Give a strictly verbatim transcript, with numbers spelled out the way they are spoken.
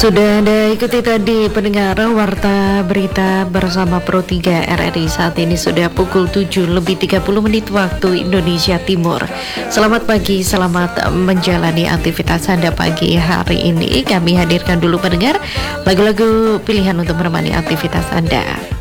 Sudah Anda ikuti tadi pendengar warta berita bersama Pro tiga R R I. Saat ini sudah pukul tujuh lebih tiga puluh menit waktu Indonesia Timur. Selamat pagi, selamat menjalani aktivitas Anda pagi hari ini. Kami hadirkan dulu pendengar lagu-lagu pilihan untuk menemani aktivitas Anda.